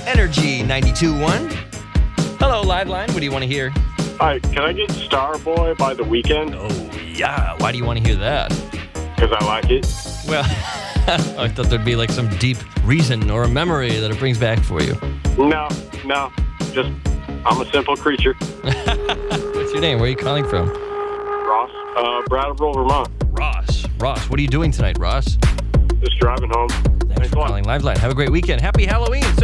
Energy 92.1. Hello, Liveline. What do you want to hear? Hi, can I get Starboy by The Weeknd? Oh, yeah. Why do you want to hear that? Because I like it. Well, I thought there'd be like some deep reason or a memory that it brings back for you. No. Just, I'm a simple creature. What's your name? Where are you calling from? Ross, Brattleboro, Vermont. Ross, what are you doing tonight, Ross? Just driving home. Thanks for calling Liveline. Have a great weekend. Happy Halloween.